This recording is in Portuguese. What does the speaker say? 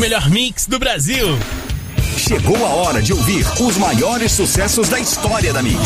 melhor mix do Brasil. Chegou a hora de ouvir os maiores sucessos da história da Mix.